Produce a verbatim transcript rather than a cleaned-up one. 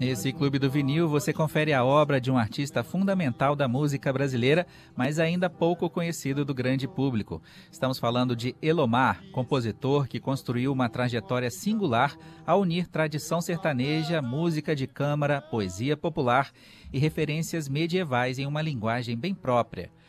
Nesse Clube do Vinil, você confere a obra de um artista fundamental da música brasileira, mas ainda pouco conhecido do grande público. Estamos falando de Elomar, compositor que construiu uma trajetória singular ao unir tradição sertaneja, música de câmara, poesia popular e referências medievais em uma linguagem bem própria.